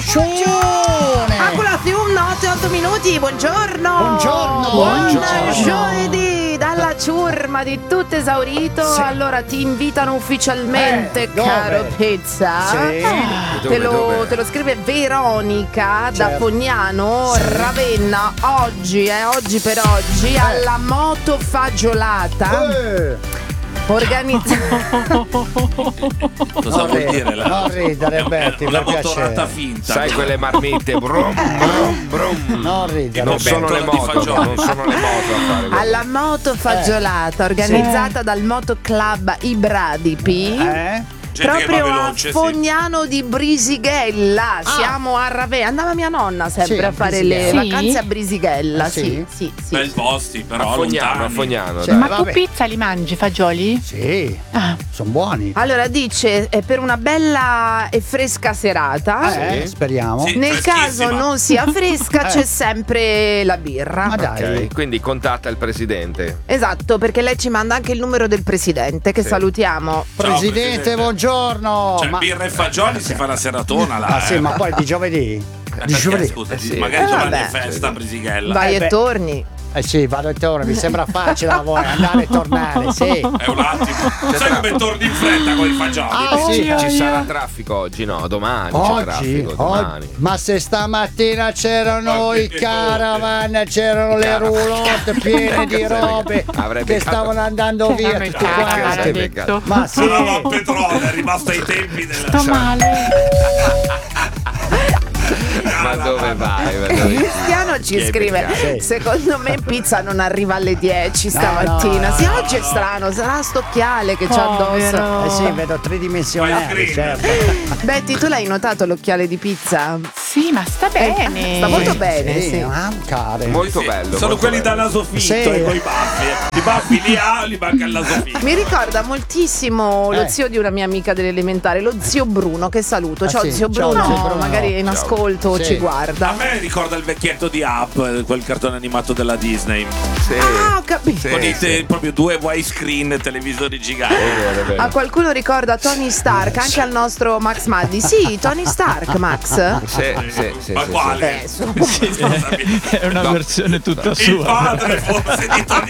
colazione. A colazione, notte 8 minuti, buongiorno. Buongiorno. Buon Buongiorno. giovedì, dalla ciurma di tutto esaurito. Sì. Allora ti invitano ufficialmente, Dove? caro Pizza. Sì. Te lo Dove? scrive Veronica da Certo. Fognano, Ravenna. Oggi per oggi alla moto fagiolata organizzata. Cosa vuol dire la Non ridere, Betty, una per motorata piacere. finta? Sai quelle marmite brum brum brum. Non ridere. Non sono le Bettola di moto, fagioli. non sono le moto a fare quello. Alla moto fagiolata organizzata dal Moto Club Ibradipi. Gente che va Proprio a veloce, sì. Fognano di Brisighella, siamo a Ravenna. Andava mia nonna sempre Sì, a fare le Brisighella. vacanze a Brisighella. Sì? Sì. Bel posti, però A Fognano, a lontani. Fognano. Sì. dai. Ma vabbè. tu pizza li mangi, fagioli? Sì, Ah. sono buoni. Allora dice per una bella e fresca serata. Speriamo. Sì. Nel freschissima. caso non sia fresca c'è sempre la birra. Ma dai. Ok, quindi contatta il presidente. Esatto, perché lei ci manda anche il numero del presidente che Sì. salutiamo. Presidente, Presidente. buongiorno. Cioè, birra e fagioli si fa una seratona là. Ah sì, ma poi di giovedì? Di Perché, giovedì? scusa, sì. magari domani è vabbè. festa a Brisighella. Vai beh. e torni. Eh sì, vado e torno, mi sembra facile a voi andare e tornare, sì. È un attimo. Sai come torni in fretta con i fagioli? Ah, sì. Ci sarà traffico oggi? No, domani c'è Oggi? traffico, domani. Ma se stamattina c'erano Ma i che caravan, c'erano le roulotte piene di robe Avrebbe che stavano andando via tutti Peccato, quanti. ha detto. Ma sì, Eravamo a petrolio, è rimasto ai tempi del. Sto male. Ma dove vai? Ma dove- Cristiano ci Che scrive: peccato. secondo me pizza non arriva alle 10 stamattina. no, Sì, no, oggi è strano, sarà sto occhiale che c'ha addosso. Povero. eh sì, vedo tridimensionale, Fai screen. certo. Betty, tu l'hai notato l'occhiale di pizza? Sì, ma sta bene. Sta molto bene, Sì, sì. ah, care. Molto Sì, bello. sono molto quelli bello. da nasofitto Sì. e coi baffi. I baffi li ha, li manca il nasofitto. Mi ricorda moltissimo lo zio di una mia amica dell'elementare, lo zio Bruno, che saluto. Ah, Ciao sì. zio Ciao, Bruno, zio Bruno. magari è in Ciao. ascolto Sì. ci A guarda. me ricorda il vecchietto di Up, quel cartone animato della Disney. Sì. Ah, ho capito. Sì, Con sì. proprio due widescreen televisori giganti. È vero, è vero. A qualcuno ricorda Tony Stark, anche al nostro Max Maddi. Sì, Tony Stark, Max. Sì. Ma quale? Su. Scusami. È una versione tutta Il sua. padre forse di Tony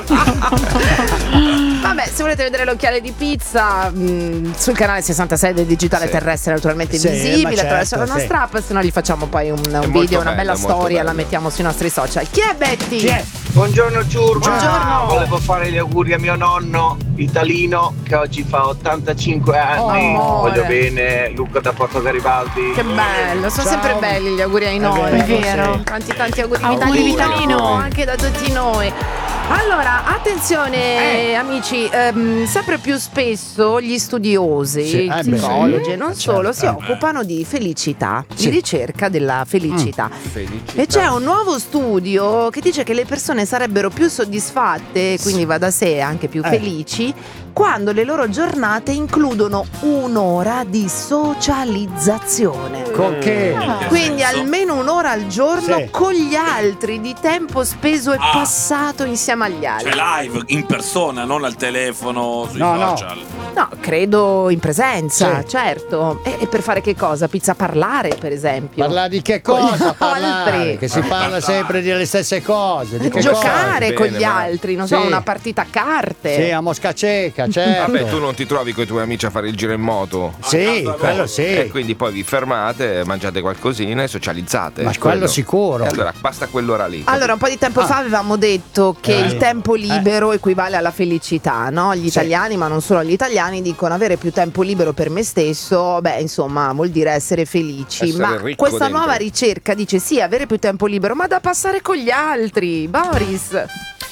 Stark. Vabbè, se volete vedere l'occhiale di pizza sul canale 66 del digitale Sì. terrestre, naturalmente Sì, visibile ma certo, attraverso la nostra app, se no gli facciamo poi un molto video, una bella bello, molto storia, la bello. mettiamo sui nostri social. Chi è Betty? Chi è? Buongiorno ciurma, Buongiorno. volevo fare gli auguri a mio nonno Italino che oggi fa 85 anni. amore. Voglio bene, Luca da Porto Garibaldi. Che bello, sono Ciao. sempre belli gli auguri ai È nonni. vero, È vero. sì. Tanti auguri Auguri, Vitalino, Vitalino. anche da tutti noi. Allora, attenzione amici, sempre più spesso gli studiosi, Sì, gli beh, psicologi sì. e non Certo. solo si occupano di felicità, Sì. di ricerca della felicità. Felicità. E c'è un nuovo studio che dice che le persone sarebbero più soddisfatte, quindi va da sé anche più felici, quando le loro giornate includono un'ora di socializzazione. Con che? Quindi almeno un'ora al giorno Sì. con gli altri, di tempo speso e Ah. passato insieme agli altri. Cioè live, in persona, non al telefono, sui No, no. social. No, credo in presenza, Sì. certo. E per fare che cosa? Pizza parlare, per esempio. Parlare di che Con gli cosa? Parlare? altri. Che si parla sempre delle stesse cose. Di che Giocare Bene, con gli ma- altri, non so, Sì. una partita a carte. Sì, a mosca cieca, certo. Vabbè, tu non ti trovi con i tuoi amici a fare il giro in moto? Sì, A casa quello loro. sì. E quindi poi vi fermate, mangiate qualcosina e socializzate. Ma quello sicuro. E allora basta quell'ora lì. Allora, un po' di tempo fa avevamo detto che il tempo libero equivale alla felicità, no? Gli italiani, ma non solo gli italiani, dicono avere più tempo libero per me stesso, beh, insomma, vuol dire essere felici. Essere Ma ricco questa dentro. nuova ricerca dice sì, avere più tempo libero, ma da passare con gli altri. Boris.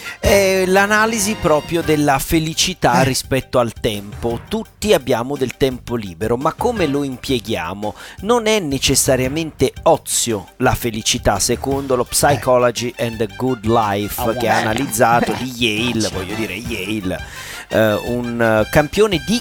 L'analisi proprio della felicità rispetto al tempo. Tutti abbiamo del tempo libero, ma come lo impieghiamo? Non è necessariamente ozio la felicità, secondo lo Psychology and the Good Life, che ha analizzato di Yale, voglio dire Yale, un campione di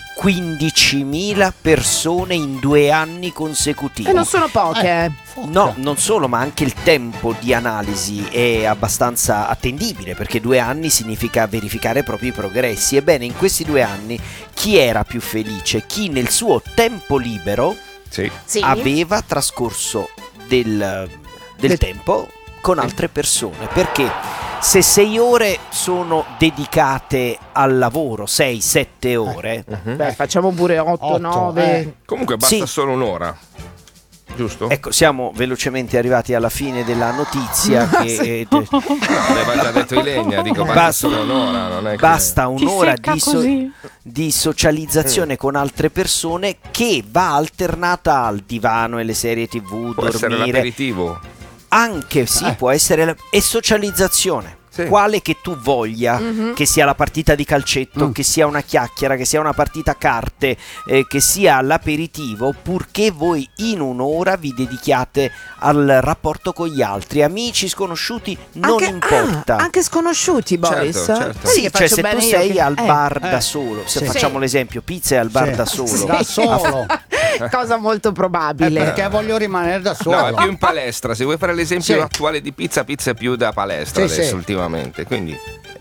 15.000 persone in 2 anni consecutivi. E non sono poche. No, non solo, ma anche il tempo di analisi è abbastanza attendibile, perché 2 anni significa verificare proprio i progressi. Ebbene, in questi 2 anni chi era più felice? Chi nel suo tempo libero Sì. Sì. aveva trascorso del tempo con altre persone, perché se 6 ore sono dedicate al lavoro, 6-7 ore, Beh, facciamo pure 8-9. Comunque basta Sì. solo un'ora, giusto? ecco, siamo velocemente arrivati alla fine della notizia che No, aveva già detto Ilenia, dico basta Basta- solo un'ora, non è che... basta Ti un'ora secca di, così. di socializzazione con altre persone, che va alternata al divano e le serie TV, Può essere dormire. l'aperitivo. Anche sì, può essere e socializzazione. Sì. Quale che tu voglia, che sia la partita di calcetto, che sia una chiacchiera, che sia una partita a carte, che sia l'aperitivo, purché voi in un'ora vi dedichiate al rapporto con gli altri, amici, sconosciuti, non importa. Anche sconosciuti, Boris. certo. Sai Sì, che cioè faccio se tu bene io sei che- al bar da solo, se Sì. facciamo l'esempio, pizza è al bar da solo. Da solo. cosa molto probabile. Perché voglio rimanere da solo. No, è più in palestra. Se vuoi fare l'esempio Sì. attuale di pizza è più da palestra Sì, adesso sì. ultimamente. Quindi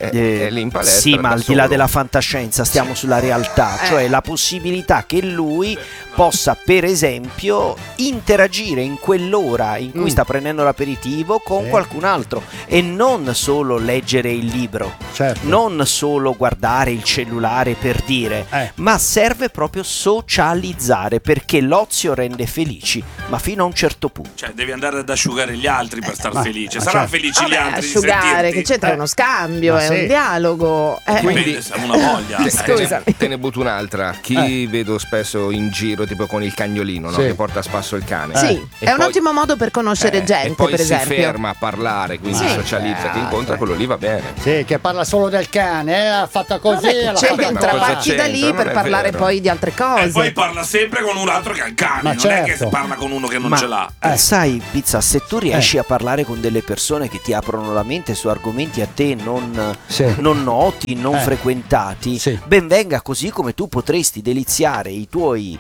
è lì in palestra. Sì, ma da al di là solo. della fantascienza stiamo sulla realtà, cioè la possibilità che lui possa, per esempio, interagire in quell'ora in cui sta prendendo l'aperitivo con Sì. qualcun altro, e non solo leggere il libro, Certo. non solo guardare il cellulare per dire, ma serve proprio socializzare, perché l'ozio rende felici, ma fino a un certo punto. Cioè, devi andare ad asciugare gli altri per star felice. ma Saranno certo. felici gli Vabbè, altri asciugare, di sentirti. che c'entra? È uno scambio, Ma è sì. un dialogo. Quindi siamo una voglia. Te ne butto un'altra. Chi vedo spesso in giro, tipo con il cagnolino, no? Sì. Che porta a spasso il cane. Sì, E è un poi- ottimo modo per conoscere e gente, poi per si esempio. ferma a parlare, quindi Sì. socializza, ti incontra, quello lì va bene. Sì, che parla solo del cane, ha fatto così. Vabbè, che l'ha c'entra, fatta ma cosa parti da lì c'entra? per Non è parlare vero. poi di altre E cose. poi parla sempre con un altro che ha il cane. Ma Non è certo. che parla con uno che non Ma ce l'ha. sai, Pizza, se tu riesci a parlare con delle persone che ti aprono la mente su argomenti a te non, Sì. non noti, non Eh. frequentati, Sì. ben venga, così come tu potresti deliziare i tuoi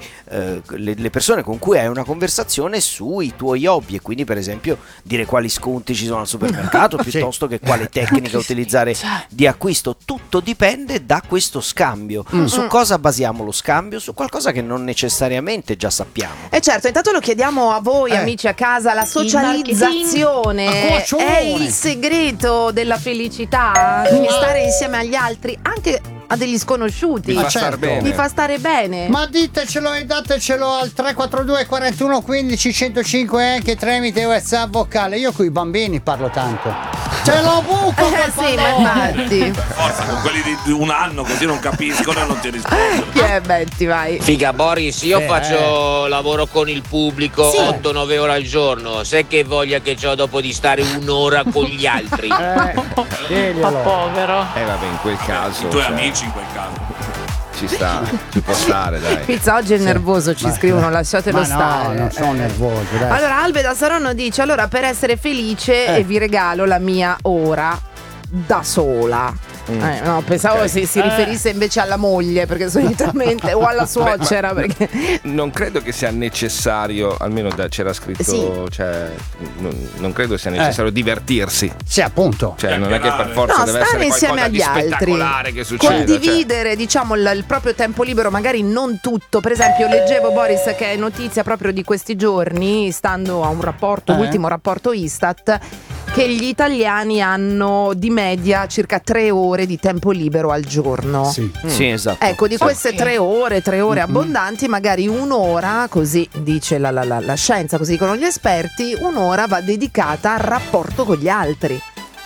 le persone con cui hai una conversazione sui tuoi hobby, e quindi per esempio dire quali sconti ci sono al supermercato Sì. piuttosto che quale tecnica utilizzare di acquisto. Tutto dipende da questo scambio. Su cosa basiamo lo scambio? Su qualcosa che non necessariamente già sappiamo. E certo, intanto lo chiediamo a voi amici a casa, la socializzazione è il segreto della felicità? Quindi stare insieme agli altri, anche a degli sconosciuti, Mi fa certo. star bene. mi fa stare bene. Ma ditecelo e datecelo al 342 41 15 105 anche tramite WhatsApp vocale. Io con i bambini parlo tanto. Ce l'ho buco col Sì, ma pallone. infatti. Forza, con quelli di un anno così non capiscono e non ti rispondono. Chi è Betty, vai. Figa Boris, io faccio lavoro con il pubblico Sì. 8-9 ore al giorno. Sai che voglia che ho dopo di stare un'ora con gli altri? Ma Diglielo. povero. Vabbè, in quel caso. I tuoi cioè, amici in quel caso. ci sta, ci può stare, dai. Pizza oggi è nervoso, ci scrivono, lasciatelo Ma stare. no, non sono nervoso, dai. Allora, Albe da Saronno dice: allora, per essere felice vi regalo la mia ora da sola. No, pensavo Ok. si riferisse invece alla moglie, perché solitamente o alla suocera, perché Non credo che sia necessario, almeno c'era scritto, Sì. cioè, non credo sia necessario divertirsi. Sì, appunto. Cioè, non è che per forza no, deve stare essere insieme qualcosa agli di altri, spettacolare che succeda. condividere diciamo il proprio tempo libero, magari non tutto. Per esempio, leggevo, Boris, che è notizia proprio di questi giorni, stando a un rapporto, ultimo rapporto Istat, che gli italiani hanno di media circa 3 ore di tempo libero al giorno. Sì. Sì, esatto. Ecco, di queste 3 ore abbondanti, magari un'ora, così dice la scienza, così dicono gli esperti, un'ora va dedicata al rapporto con gli altri.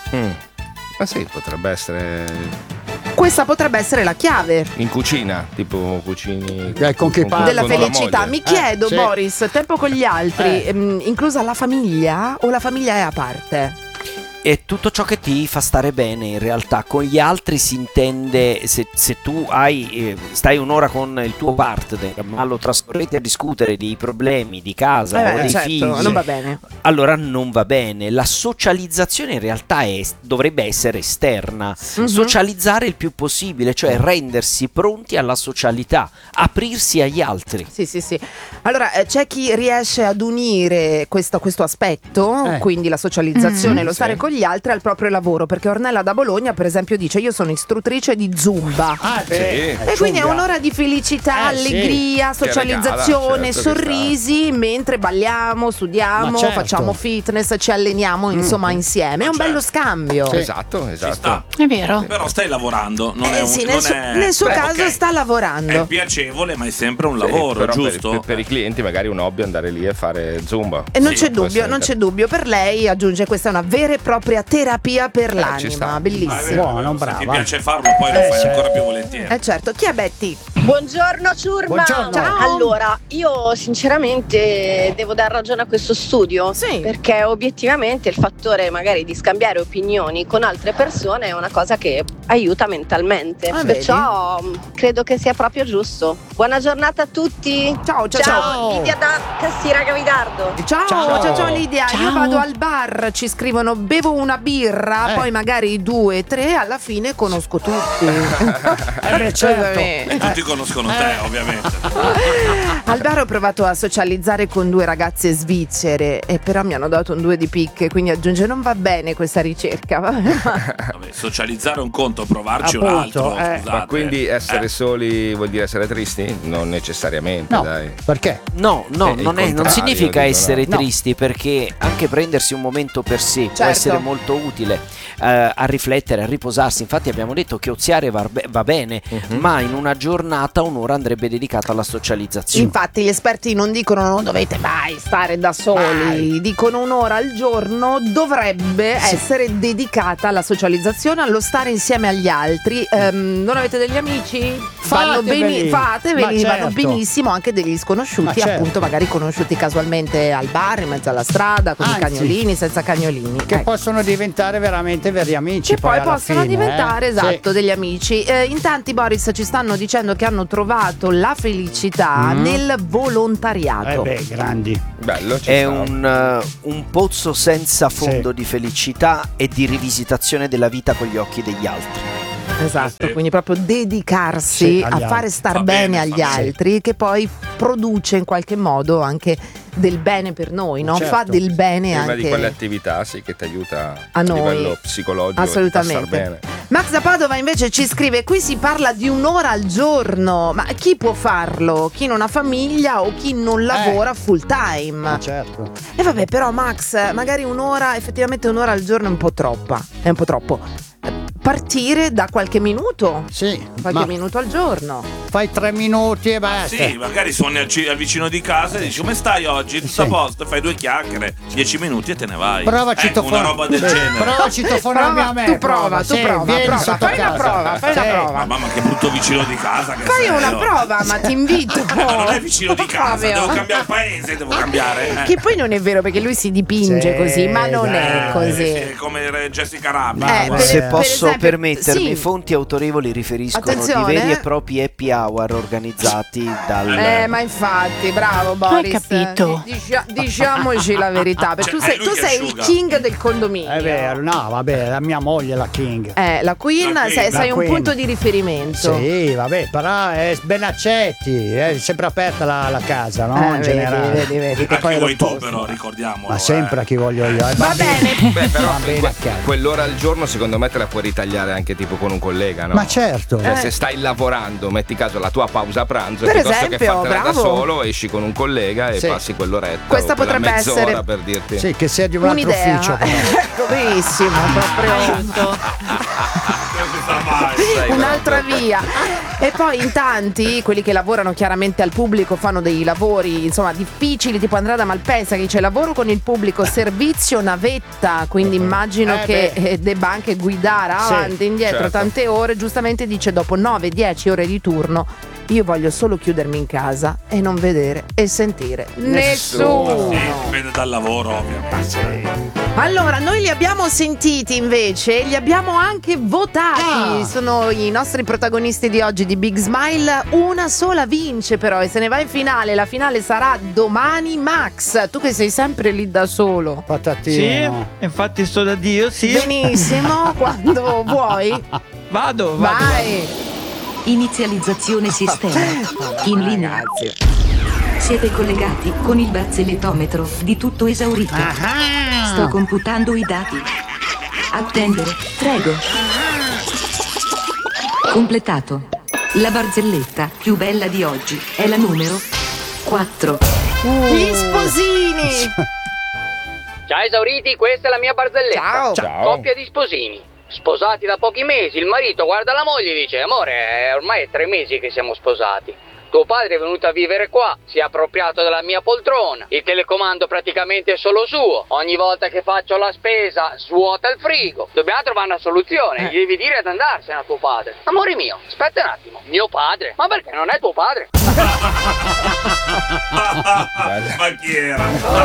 Ma sì, potrebbe essere Questa potrebbe essere la chiave in cucina, tipo cucini Con chi parli? della con la felicità. moglie. Mi chiedo, sì. Boris, tempo con gli altri, inclusa la famiglia o la famiglia è a parte? È tutto ciò che ti fa stare bene, in realtà. Con gli altri si intende, se tu stai un'ora con il tuo partner, ma lo trascorrete a discutere dei problemi di casa o dei certo, figli, non va bene. allora non va bene. La socializzazione in realtà dovrebbe essere esterna. Socializzare il più possibile, cioè rendersi pronti alla socialità, aprirsi agli altri. Sì. Allora, c'è chi riesce ad unire questo aspetto, quindi la socializzazione, lo stare con con gli altri al proprio lavoro, perché Ornella da Bologna per esempio dice: io sono istruttrice di Zumba. E quindi è un'ora di felicità, allegria, socializzazione, certo, sorrisi, mentre balliamo, studiamo, facciamo fitness, ci alleniamo insomma insieme. È un bello scambio. Esatto. È vero. Però stai lavorando, non è un sì, nel suo caso sta lavorando. È piacevole, ma è sempre un lavoro, però giusto? Per i clienti magari un hobby andare lì a fare Zumba. E non c'è dubbio, per lei, aggiunge, questa è una vera e propria terapia per l'anima. Bellissimo. Buono, brava. Se ti piace farlo, poi lo fai ancora più volentieri. Certo. Chi è Betty? Buongiorno ciurma. Buongiorno. Ciao. Allora, io sinceramente devo dar ragione a questo studio, perché obiettivamente il fattore magari di scambiare opinioni con altre persone è una cosa che aiuta mentalmente, perciò credo che sia proprio giusto. Buona giornata a tutti. Ciao. Lidia da Cassira Gavidardo. Ciao Lidia. Io vado al bar, ci scrivono bevo una birra, poi magari 2, 3, alla fine conosco tutti. Certo. E tutti conoscono te, ovviamente. Al bar ho provato a socializzare con 2 ragazze svizzere, e però mi hanno dato un 2 di picche, quindi aggiunge non va bene questa ricerca. Vabbè, socializzare un conto, provarci un altro. Scusate. Ma quindi essere soli vuol dire essere tristi? Non necessariamente, No, dai. perché? No, non contrario, significa dico, essere no. tristi, perché anche prendersi un momento per sé può essere molto utile a riflettere, a riposarsi. Infatti abbiamo detto che oziare va bene, ma in una giornata un'ora andrebbe dedicata alla socializzazione. Infatti gli esperti non dicono non dovete mai stare da soli, dicono un'ora al giorno dovrebbe essere dedicata alla socializzazione, allo stare insieme agli altri. Non avete degli amici? Fateveli, vanno benissimo anche degli sconosciuti, appunto magari conosciuti casualmente al bar, in mezzo alla strada, con i cagnolini, senza cagnolini. Che possono diventare veramente veri amici. Che poi alla possono fine, diventare degli amici. In tanti, Boris, ci stanno dicendo che hanno trovato la felicità nel volontariato. Grandi. Bello, è un pozzo senza fondo di felicità e di rivisitazione della vita con gli occhi degli altri. Esatto, quindi proprio dedicarsi a fare star bene agli altri, che poi produce in qualche modo anche del bene per noi, no? Fa del bene prima anche di quelle attività che ti aiuta a noi, livello psicologico, assolutamente. a star bene. Max da Padova invece ci scrive: qui si parla di un'ora al giorno, ma chi può farlo? Chi non ha famiglia o chi non lavora full time? Certo. E vabbè, però Max, magari effettivamente un'ora al giorno è un po' troppo. Partire da qualche minuto, qualche minuto al giorno. Fai 3 minuti e basta. Sì, magari suoni al vicino di casa e dici come stai oggi? Tutto a posto? Fai 2 chiacchiere, 10 minuti e te ne vai. Prova una roba del genere. Prova a citofonarmi a me. Tu prova, fai una prova. Ma mamma, che brutto vicino di casa che Fai sei, una prova, ma ti invito. Ma non è vicino di casa, devo cambiare paese, devo cambiare. Che poi non è vero, perché lui si dipinge così, ma non è così. Sì, come Jessica Rabbit. Se posso permettermi, sì. fonti autorevoli riferiscono Attenzione, di veri e propri happy hour organizzati dal... ma infatti, bravo Boris. Hai capito? Diciamoci la verità, perché tu sei il king del condominio. È vero, no, vabbè, la mia moglie è la king. La queen, sei un queen. punto di riferimento. Sì, vabbè, però è ben accetti, è sempre aperta la casa, no? In generale. Vedi, che Anche poi vuoi tu, però, ricordiamolo. Ma sempre a chi voglio io. Va bene. Beh, però Va bene a casa. quell'ora al giorno secondo me te la puoi ritagliare anche tipo con un collega, no? Ma certo. Cioè, se stai lavorando, metti caso la tua pausa pranzo, Per piuttosto esempio, che fartela da bravo. solo, esci con un collega e Sì. passi quell'oretta. Questa o quella potrebbe mezz'ora essere- per dirti. Sì, che sia di un altro Un'idea. ufficio. Ecco, benissimo, proprio un'altra via. E poi in tanti, quelli che lavorano chiaramente al pubblico, fanno dei lavori insomma difficili, tipo Andrea da Malpensa che dice lavoro con il pubblico, servizio navetta, quindi immagino che debba anche guidare avanti e indietro certo. tante ore. Giustamente dice dopo 9-10 ore di turno io voglio solo chiudermi in casa e non vedere e sentire nessuno. Dipende dal lavoro, ovviamente. Allora, noi li abbiamo sentiti invece, li abbiamo anche votati. Sono i nostri protagonisti di oggi di Big Smile. Una sola vince però e se ne va in finale. La finale sarà domani. Max, tu che sei sempre lì da solo. Patatino. Infatti sto da Dio, sì. Benissimo, quando vuoi. Vado. Vai. Inizializzazione sistema. In linea. Siete collegati con il barzelletometro di tutto esaurito. Sto computando i dati. Attendere, prego. Completato. La barzelletta più bella di oggi è la numero 4. Gli sposini. Ciao esauriti, questa è la mia barzelletta. Ciao. Coppia di sposini. Sposati da pochi mesi, il marito guarda la moglie e dice: amore, ormai è 3 mesi che siamo sposati. Tuo padre è venuto a vivere qua, si è appropriato della mia poltrona, il telecomando praticamente è solo suo. Ogni volta che faccio la spesa svuota il frigo. Dobbiamo trovare una soluzione, gli devi dire ad andarsene a tuo padre. Amore mio, aspetta un attimo, mio padre? Ma perché non è tuo padre? Ma chi era?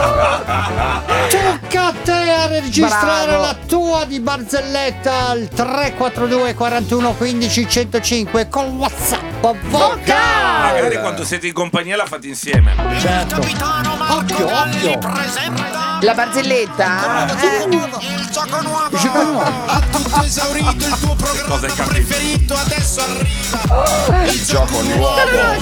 Tocca a te a registrare Bravo. la tua di barzelletta al 342 41 15 105 con WhatsApp vocale. Magari quando siete in compagnia la fate insieme. Certo. Occhio. La barzelletta. Gioco nuovo. Cosa hai capito? Il gioco nuovo.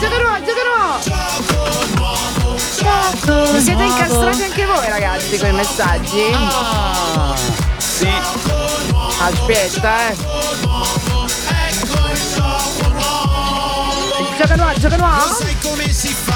Vi siete incastrati anche voi, ragazzi, con i messaggi? Sì. Aspetta, Gioca nuovo.